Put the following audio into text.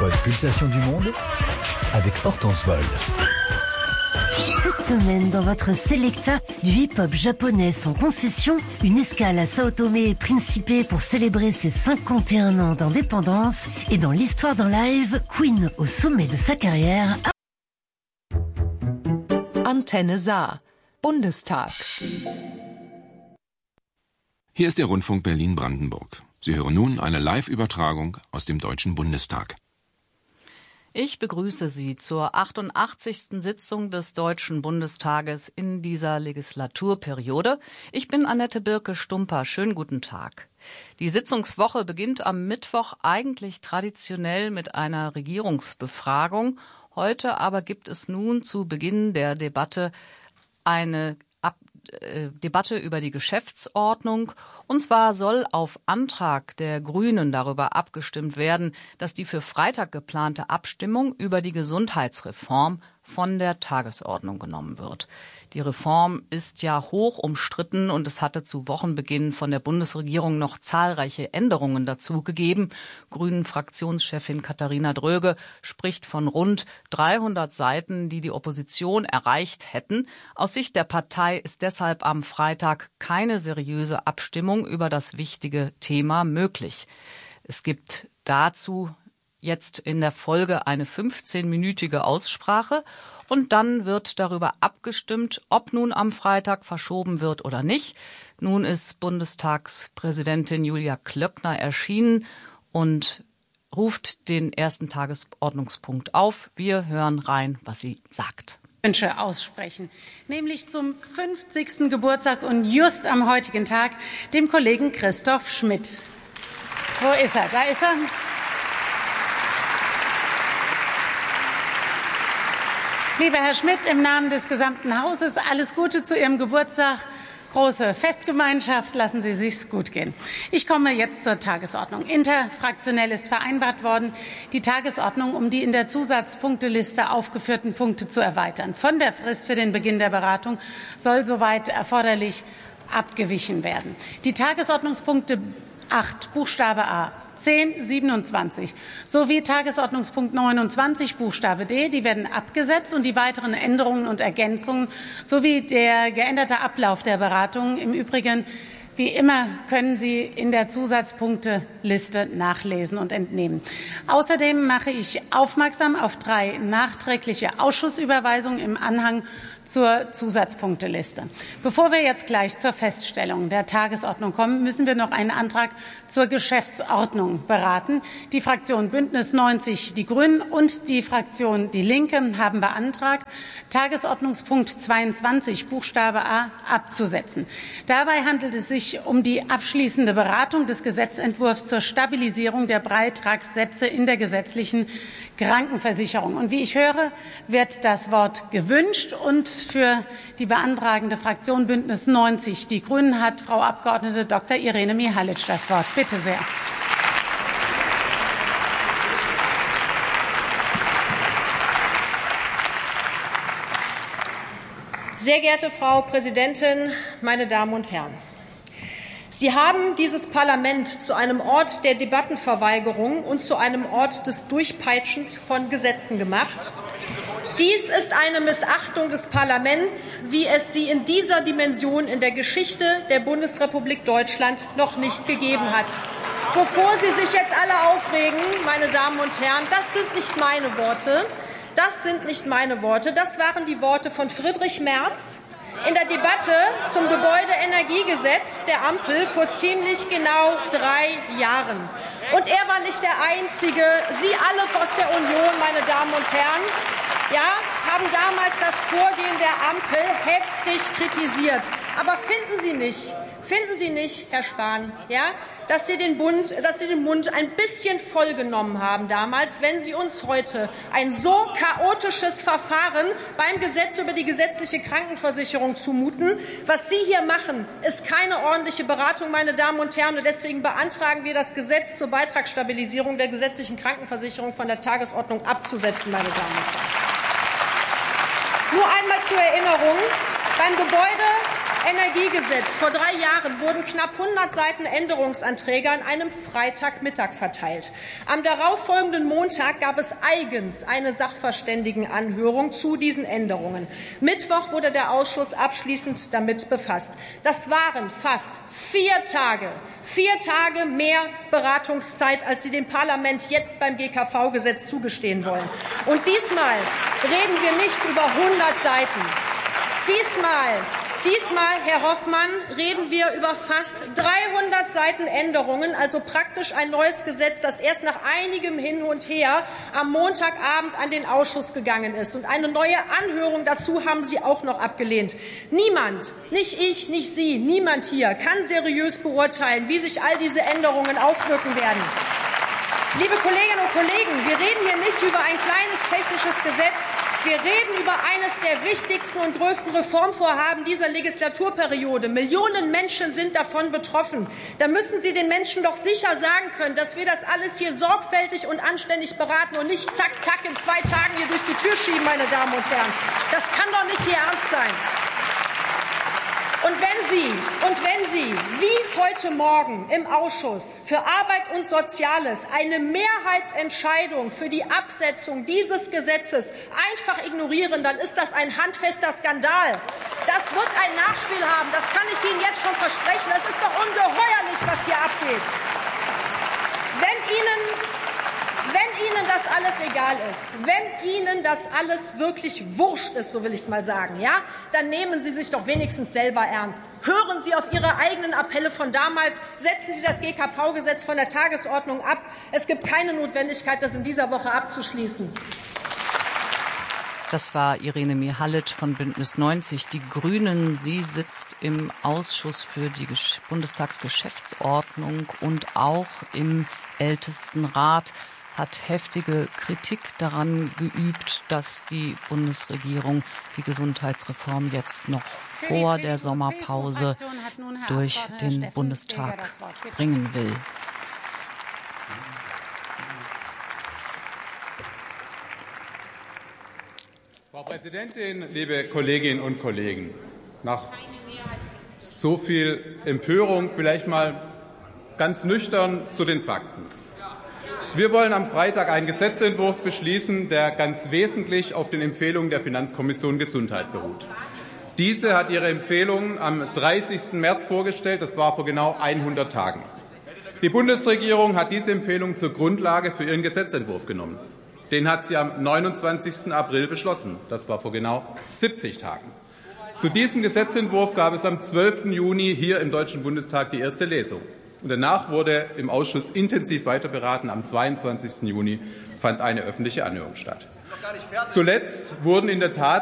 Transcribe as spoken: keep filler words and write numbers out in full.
bonne pulsation du monde avec Hortense Vol. Cette semaine, dans votre Selecta, du hip-hop japonais sans concession, une escale à Sao Tomé et Principe pour célébrer ses cinquante et un ans d'indépendance, et dans l'histoire d'un live, Queen au sommet de sa carrière. Antenne Saar, Bundestag. Hier ist der Rundfunk Berlin-Brandenburg. Sie hören nun eine Live-Übertragung aus dem Deutschen Bundestag. Ich begrüße Sie zur achtundachtzigsten Sitzung des Deutschen Bundestages in dieser Legislaturperiode. Ich bin Annette Birke-Stumper. Schönen guten Tag. Die Sitzungswoche beginnt am Mittwoch eigentlich traditionell mit einer Regierungsbefragung. Heute aber gibt es nun zu Beginn der Debatte eine Ab- äh, Debatte über die Geschäftsordnung. Und zwar soll auf Antrag der Grünen darüber abgestimmt werden, dass die für Freitag geplante Abstimmung über die Gesundheitsreform von der Tagesordnung genommen wird. Die Reform ist ja hoch umstritten und es hatte zu Wochenbeginn von der Bundesregierung noch zahlreiche Änderungen dazu gegeben. Grünen-Fraktionschefin Katharina Dröge spricht von rund dreihundert Seiten, die die Opposition erreicht hätten. Aus Sicht der Partei ist deshalb am Freitag keine seriöse Abstimmung über das wichtige Thema möglich. Es gibt dazu jetzt in der Folge eine fünfzehnminütige Aussprache und dann wird darüber abgestimmt, ob nun am Freitag verschoben wird oder nicht. Nun ist Bundestagspräsidentin Julia Klöckner erschienen und ruft den ersten Tagesordnungspunkt auf. Wir hören rein, was sie sagt. Wünsche aussprechen, nämlich zum fünfzigsten Geburtstag und just am heutigen Tag dem Kollegen Christoph Schmidt. Wo ist er? Da ist er. Lieber Herr Schmidt, im Namen des gesamten Hauses alles Gute zu Ihrem Geburtstag. Große Festgemeinschaft, lassen Sie sich's gut gehen. Ich komme jetzt zur Tagesordnung. Interfraktionell ist vereinbart worden, die Tagesordnung um die in der Zusatzpunkteliste aufgeführten Punkte zu erweitern. Von der Frist für den Beginn der Beratung soll soweit erforderlich abgewichen werden. Die Tagesordnungspunkte acht Buchstabe A, zehn, siebenundzwanzig sowie Tagesordnungspunkt neunundzwanzig Buchstabe D, die werden abgesetzt und die weiteren Änderungen und Ergänzungen sowie der geänderte Ablauf der Beratungen im Übrigen wie immer können Sie in der Zusatzpunkteliste nachlesen und entnehmen. Außerdem mache ich aufmerksam auf drei nachträgliche Ausschussüberweisungen im Anhang zur Zusatzpunkteliste. Bevor wir jetzt gleich zur Feststellung der Tagesordnung kommen, müssen wir noch einen Antrag zur Geschäftsordnung beraten. Die Fraktion Bündnis neunzig, die Grünen und die Fraktion Die Linke haben beantragt, Tagesordnungspunkt zweiundzwanzig Buchstabe A abzusetzen. Dabei handelt es sich um die abschließende Beratung des Gesetzentwurfs zur Stabilisierung der Beitragssätze in der gesetzlichen Krankenversicherung. Und wie ich höre, wird das Wort gewünscht. Und für die beantragende Fraktion Bündnis neunzig, die Grünen, hat Frau Abgeordnete Doktor Irene Mihalic das Wort. Bitte sehr. Sehr geehrte Frau Präsidentin, meine Damen und Herren! Sie haben dieses Parlament zu einem Ort der Debattenverweigerung und zu einem Ort des Durchpeitschens von Gesetzen gemacht. Dies ist eine Missachtung des Parlaments, wie es sie in dieser Dimension in der Geschichte der Bundesrepublik Deutschland noch nicht gegeben hat. Bevor Sie sich jetzt alle aufregen, meine Damen und Herren, das sind nicht meine Worte. Das sind nicht meine Worte. Das waren die Worte von Friedrich Merz in der Debatte zum Gebäudeenergiegesetz der Ampel vor ziemlich genau drei Jahren. Und er war nicht der Einzige. Sie alle aus der Union, meine Damen und Herren, ja, haben damals das Vorgehen der Ampel heftig kritisiert. Aber finden Sie nicht, finden Sie nicht, Herr Spahn, ja, dass Sie den Bund, dass Sie den Mund ein bisschen voll genommen haben damals, wenn Sie uns heute ein so chaotisches Verfahren beim Gesetz über die gesetzliche Krankenversicherung zumuten? Was Sie hier machen, ist keine ordentliche Beratung, meine Damen und Herren, und deswegen beantragen wir, das Gesetz zur Beitragsstabilisierung der gesetzlichen Krankenversicherung von der Tagesordnung abzusetzen, meine Damen und Herren. Nur einmal zur Erinnerung, beim Gebäude Energiegesetz vor drei Jahren wurden knapp hundert Seiten Änderungsanträge an einem Freitagmittag verteilt. Am darauffolgenden Montag gab es eigens eine Sachverständigenanhörung zu diesen Änderungen. Mittwoch wurde der Ausschuss abschließend damit befasst. Das waren fast vier Tage, vier Tage mehr Beratungszeit, als Sie dem Parlament jetzt beim G K V-Gesetz zugestehen wollen. Und diesmal reden wir nicht über hundert Seiten. Diesmal Diesmal, Herr Hoffmann, reden wir über fast dreihundert Seiten Änderungen, also praktisch ein neues Gesetz, das erst nach einigem Hin und Her am Montagabend an den Ausschuss gegangen ist. Und eine neue Anhörung dazu haben Sie auch noch abgelehnt. Niemand, nicht ich, nicht Sie, niemand hier kann seriös beurteilen, wie sich all diese Änderungen auswirken werden. Liebe Kolleginnen und Kollegen, wir reden hier nicht über ein kleines technisches Gesetz. Wir reden über eines der wichtigsten und größten Reformvorhaben dieser Legislaturperiode. Millionen Menschen sind davon betroffen. Da müssen Sie den Menschen doch sicher sagen können, dass wir das alles hier sorgfältig und anständig beraten und nicht zack, zack in zwei Tagen hier durch die Tür schieben, meine Damen und Herren. Das kann doch nicht Ihr Ernst sein. Und wenn Sie, und wenn Sie, wie heute Morgen im Ausschuss für Arbeit und Soziales eine Mehrheitsentscheidung für die Absetzung dieses Gesetzes einfach ignorieren, dann ist das ein handfester Skandal. Das wird ein Nachspiel haben, das kann ich Ihnen jetzt schon versprechen. Das ist doch ungeheuerlich, was hier abgeht. Wenn Ihnen Wenn Ihnen das alles egal ist, wenn Ihnen das alles wirklich wurscht ist, so will ich es mal sagen, ja, dann nehmen Sie sich doch wenigstens selber ernst. Hören Sie auf Ihre eigenen Appelle von damals, setzen Sie das G K V-Gesetz von der Tagesordnung ab. Es gibt keine Notwendigkeit, das in dieser Woche abzuschließen. Das war Irene Mihalic von Bündnis neunzig, die Grünen. Sie sitzt im Ausschuss für die Bundestagsgeschäftsordnung und auch im Ältestenrat, hat heftige Kritik daran geübt, dass die Bundesregierung die Gesundheitsreform jetzt noch vor der Sommerpause durch den Bundestag bringen will. Frau Präsidentin, liebe Kolleginnen und Kollegen! Nach so viel Empörung vielleicht mal ganz nüchtern zu den Fakten. Wir wollen am Freitag einen Gesetzentwurf beschließen, der ganz wesentlich auf den Empfehlungen der Finanzkommission Gesundheit beruht. Diese hat ihre Empfehlungen am dreißigsten März vorgestellt. Das war vor genau hundert Tagen. Die Bundesregierung hat diese Empfehlung zur Grundlage für ihren Gesetzentwurf genommen. Den hat sie am neunundzwanzigsten April beschlossen. Das war vor genau siebzig Tagen. Zu diesem Gesetzentwurf gab es am zwölften Juni hier im Deutschen Bundestag die erste Lesung. Und danach wurde im Ausschuss intensiv weiterberaten. Am zweiundzwanzigsten Juni fand eine öffentliche Anhörung statt. Zuletzt wurden in der Tat